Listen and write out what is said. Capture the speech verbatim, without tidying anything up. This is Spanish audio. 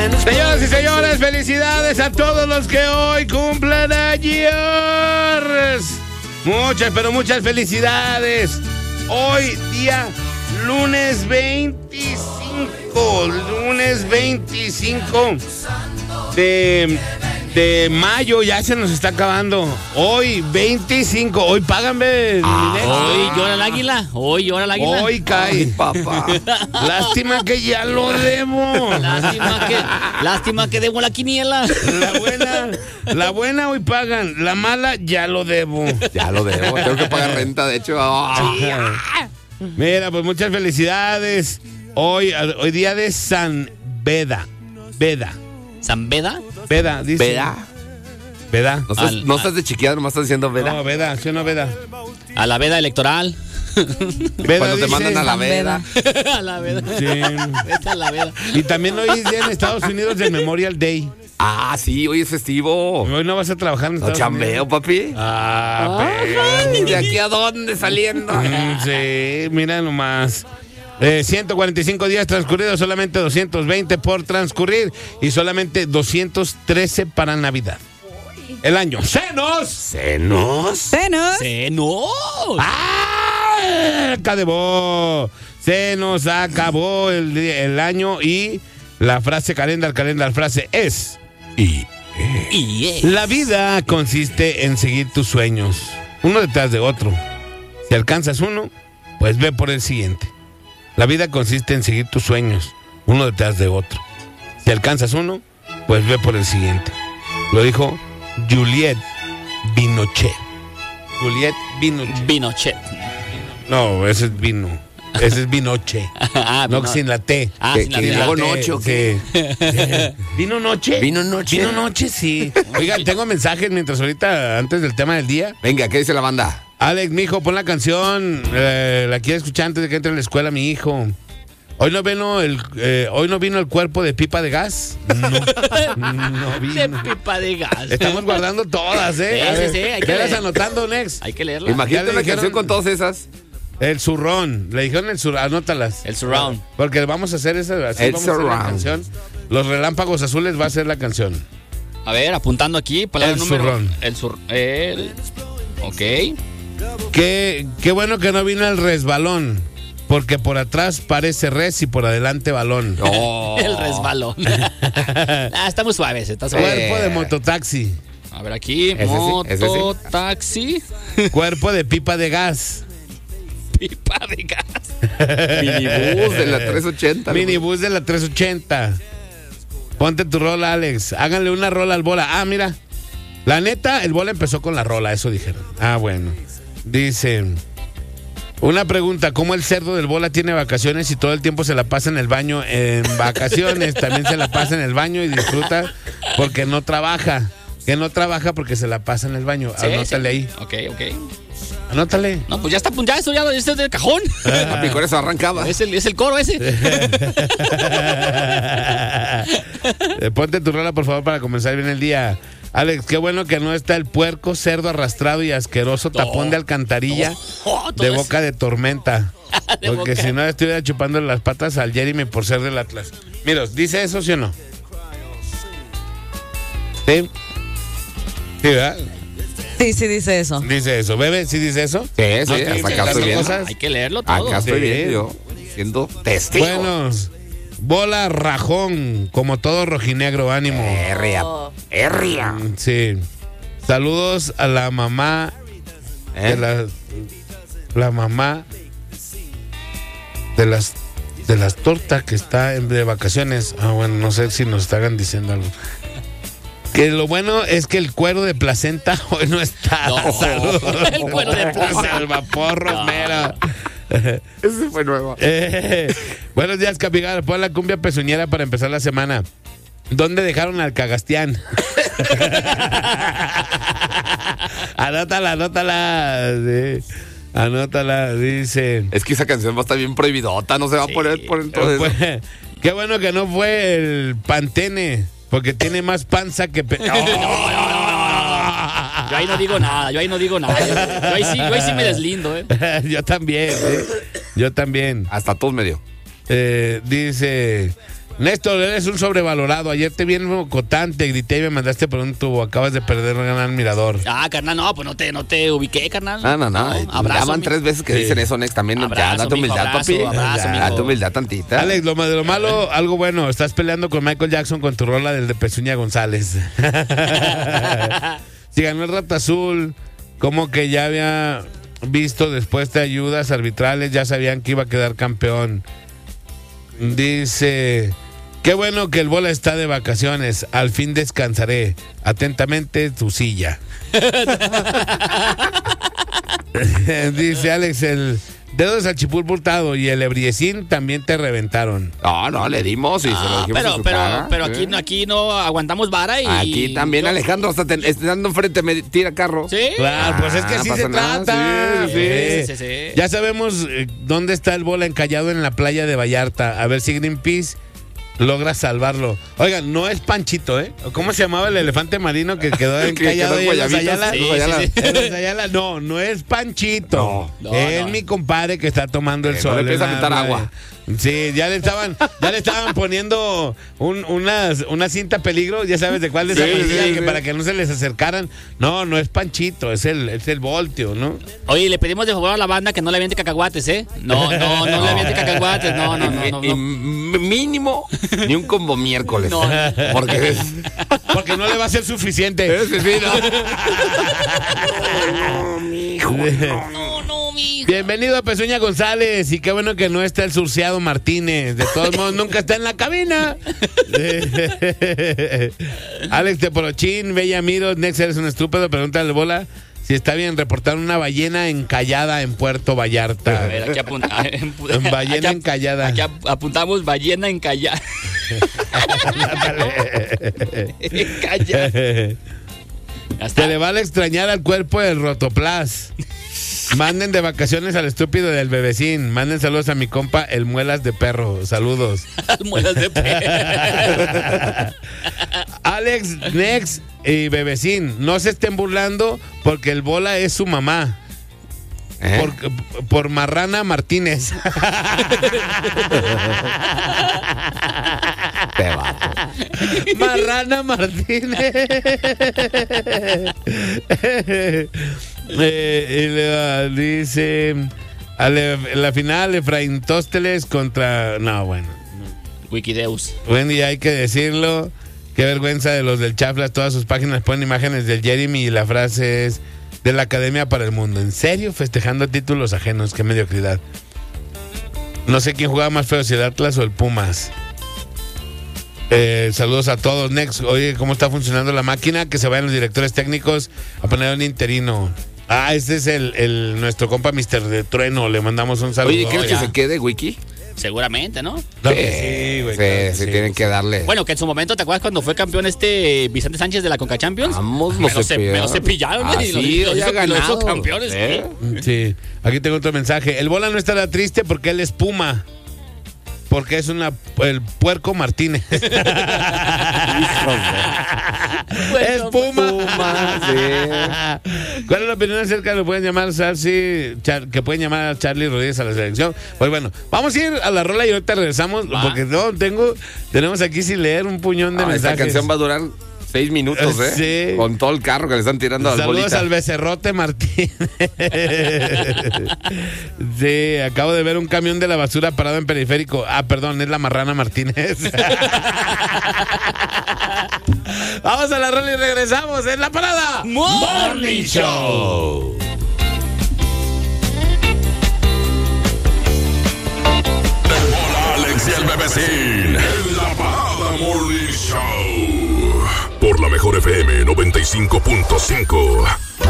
Señoras y señores, felicidades a todos los que hoy cumplen años. Muchas, pero muchas felicidades. Hoy día lunes veinticinco, lunes veinticinco de, de mayo, ya se nos está acabando. Hoy veinticinco, hoy páganme. Ah, hoy llora el águila, hoy llora el águila. Hoy cae. Ay, papá. Lástima que ya lo debo. Lástima que, lástima que debo la quiniela. La buena, la buena hoy pagan, la mala ya lo debo. Ya lo debo, tengo que pagar renta, de hecho. Oh. Mira, pues muchas felicidades. Hoy, hoy día de San Beda. Beda. ¿San Beda? Beda, dice. ¿Veda? Beda. No estás, Al- no estás de chiquilla, nomás estás diciendo Veda. No, Beda, ¿sí o no Beda? A la veda electoral. Beda Cuando te dice- mandan a la Veda. A la veda. Sí. Vete a la veda. Y también hoy es día en Estados Unidos del Memorial Day. Ah, sí, hoy es festivo. Hoy no vas a trabajar en No Estados chambeo, Unidos. papi. Ah, pero- ¿De aquí a dónde saliendo? Mm, sí, mira nomás. Eh, ciento cuarenta y cinco días transcurridos, solamente doscientos veinte por transcurrir y solamente doscientos trece para Navidad. El año. ¡Senos! ¿Senos? ¿Senos? ¡Se no! ¡Ah! Acabó. Se nos acabó el, el año y la frase calendar, calendar, frase es: Y Y es. la vida consiste en seguir tus sueños, uno detrás de otro. Si alcanzas uno, pues ve por el siguiente. La vida consiste en seguir tus sueños, uno detrás de otro. Si alcanzas uno, pues ve por el siguiente. Lo dijo Juliette Binochet. Juliette Binochet. Pinochet. No, ese es vino. Ese es Binoche. Ah, No, vino- sin la T. Ah, que- sin la que veda. luego T, noche, ¿o qué? sí. ¿Vino noche? ¿Vino noche? Vino noche, sí. Oigan, tengo mensajes mientras ahorita, antes del tema del día. Venga, ¿qué dice la banda? Alex, mijo, pon la canción. Eh, la quiero escuchar antes de que entre a la escuela mi hijo. Hoy no vino el, eh, hoy no vino el cuerpo de pipa de gas. No, no De vino. pipa de gas. Estamos guardando todas, ¿eh? Sí, A sí, ver, sí, hay que velas leer. anotando, Nex. Hay que leerla. Ya Imagínate le una dijeron- canción con todas esas. El zurrón. Le dijeron el zurrón. Anótalas. El surround. Porque vamos a hacer esa. Así El vamos a hacer la surround. canción. Los relámpagos azules va a ser la canción. A ver, apuntando aquí. Palabra El número. zurrón. El sur. El. Ok. Qué, qué bueno que no vino el resbalón. Porque por atrás parece res y por adelante balón. Oh. El resbalón. Ah, está muy suave ese, está suave. Cuerpo de mototaxi. A ver aquí. Ese sí, ese sí. Mototaxi. Cuerpo de pipa de gas. Pipa de gas. Minibús de la trescientos ochenta. Minibús de la trescientos ochenta. Ponte tu rola, Alex. Háganle una rola al bola. Ah, mira. La neta, el bola empezó con la rola, eso dijeron. Ah, bueno. Dice. Una pregunta, ¿cómo el cerdo del bola tiene vacaciones y todo el tiempo se la pasa en el baño en vacaciones? También se la pasa en el baño y disfruta porque no trabaja. Que no trabaja porque se la pasa en el baño. Sí, Anótale sí. ahí. Ok, ok. Anótale. No, pues ya está, ya eso ya este es del cajón. Papi, con eso arrancaba. Es el, es el coro ese. Eh, Ponte tu rola, por favor, para comenzar bien el día. Alex, qué bueno que no está el puerco, cerdo arrastrado y asqueroso tapón de alcantarilla Oh, todo de eso. boca de tormenta. De Porque boca. si no, estuviera chupando las patas al Jeremy por ser del Atlas. Mira, ¿dice eso, sí o no? ¿Sí? Sí, ¿verdad? Sí, sí dice eso. Dice eso. ¿Bebe? ¿Sí dice eso? Sí, sí, ¿No hasta estoy acá inventando estoy viendo. cosas? Hay que leerlo todo. Acá estoy Sí. viendo yo, siendo testigo. Bueno, bola rajón, como todo rojinegro, ánimo. Herria. Herria. Mm, Sí. Saludos a la mamá de ¿Eh? la, la mamá de las de las tortas que está en, de vacaciones. Ah, bueno, no sé si nos estaban diciendo algo. Que lo bueno es que el cuero de placenta hoy no está. No, Saludos. el cuero de placenta. El vapor romero. Ese fue nuevo. Eh, buenos días, Capigal. Pon la cumbia pezuñera para empezar la semana. ¿Dónde dejaron al Cagastián? Anótala, anótala. Sí. Anótala, dice. Es que esa canción va a estar bien prohibidota, no se va a poner por entonces. Fue- qué bueno que no fue el Pantene, porque tiene más panza que... pe- Yo ahí no digo nada, yo ahí no digo nada. Yo, yo ahí, sí, yo ahí sí me deslindo, ¿eh? Yo también, ¿eh? Yo también. Hasta todos medio. Eh, dice, Néstor, eres un sobrevalorado. Ayer te vi en Mocotán, te grité y me mandaste por un tubo. Acabas de perder un gran mirador. Ah, carnal, no, pues no te, no te ubiqué, carnal. No, no, no. abrazo, ya van mi- tres veces que Sí. dicen eso, Nex. También Abrazo, ya, date mijo, humildad, abrazo, papi. abrazo, Ya, mijo. date humildad tantita. Alex, lo, ma- de lo malo, algo bueno. Estás peleando con Michael Jackson con tu rola del de Pezuña González. Si ganó el Rata Azul, como que ya había visto después de ayudas arbitrales, ya sabían que iba a quedar campeón. Dice, qué bueno que el Bola está de vacaciones, al fin descansaré. Atentamente, tu silla. Dice Alex, el dedo de salchipulpo hurtado y el ebriecín también te reventaron. No, no, le dimos y se lo Ah, dijimos en pero, su pero, cara. pero Sí. aquí, no- aquí no aguantamos vara y... Aquí también, yo- Alejandro, hasta te, estando enfrente me tira carro. ¿Sí? Claro, pues es que Ah, así pasa se nada, trata. sí, Eh, sí, sí, sí. Ya sabemos eh, dónde está el Bola encallado en la playa de Vallarta. A ver si Greenpeace logra salvarlo. Oigan, no es Panchito, ¿eh? ¿Cómo se llamaba el elefante marino que quedó Que encallado quedó ahí en los Guayabitas, Ayala? sí, sí, Ayala. sí. En los Ayala, no, no es Panchito. No, es no. mi compadre que está tomando el Eh, no sol. le empieza a en la meter playa. agua. Sí, ya le estaban, ya le estaban poniendo un, unas- una cinta peligro, ya sabes de cuál de esa Sí, amarilla, sí, que sí. para que no se les acercaran. No, no es Panchito, es el, es el Voltio, ¿no? Oye, le pedimos de favor a la banda que no le aviente cacahuates, ¿eh? No, no, no le aviente cacahuates, no, no, no, no. Y no. m- mínimo ni un combo miércoles. No. Porque es. Porque no le va a ser suficiente. Ese sí, ¿no? No, no, mi Bienvenido a Pezuña González y qué bueno que no está el surciado Martínez. De todos modos, nunca está en la cabina. Alex Teporochín, Bella Miro, Nex, eres un estúpido. Pregúntale al Bola si está bien reportar una ballena encallada en Puerto A Vallarta. ver, aquí apuntamos. Ballena encallada. Aquí ap- apuntamos ballena encallada. Encallada. Ya está. Se le vale extrañar al cuerpo del Rotoplas. Manden de vacaciones al estúpido del bebecín. Manden saludos a mi compa, el Muelas de Perro. Saludos. Muelas de perro. Alex, Nex y Bebecín, no se estén burlando porque el Bola es su mamá. ¿Eh? Por, por Marrana Martínez. Te va. Marrana Martínez. Eh, y le, dice, a le- en la final, Efraín Tósteles contra... No, bueno. Wikideus. Bueno, y hay que decirlo. Qué vergüenza de los del Chaflas. Todas sus páginas ponen imágenes del Jeremy y la frase es de la Academia para el Mundo. ¿En serio? Festejando títulos ajenos. Qué mediocridad. No sé quién jugaba más feo, si el Atlas o el Pumas. Eh, saludos a todos. Next, oye, ¿cómo está funcionando la máquina? Que se vayan los directores técnicos a poner un interino. Ah, este es el, el nuestro compa mister de Trueno. Le mandamos un saludo. Oye, ¿crees que ya. se quede Wiki? Seguramente, ¿no? Claro que sí, güey, Sí, claro que sí, sí. tienen que darle. Bueno, que en su momento, ¿te acuerdas cuando fue campeón este Vicente Sánchez de la Conca Champions? Vamos, me, lo lo ce- me lo cepillaron. cepillaron, güey, y lo- Así, lo ya hizo- lo hizo ganado. campeones. ¿Eh? Sí, aquí tengo otro mensaje. El Bola no estará triste porque él es Puma. Porque es una el puerco Martínez. Es Puma. Puma, sí. ¿Cuál es la opinión acerca de lo pueden llamar Sarsi, Char- que pueden llamar a Charlie Rodríguez a la selección? Pues bueno, vamos a ir a la rola y ahorita regresamos Va. porque no tengo tenemos aquí sin leer un puñón de Ah, esta mensajes. canción va a durar seis minutos, ¿eh? Sí. Con todo el carro que le están tirando a las Saludos bolitas. al becerrote Martínez. Sí, acabo de ver un camión de la basura parado en periférico. Ah, perdón, es la marrana Martínez. Vamos a la rola y regresamos en la parada Morning Show. Hola, Alex y el Bebecín. En la Parada Morning Show. Por la mejor F M noventa y cinco punto cinco.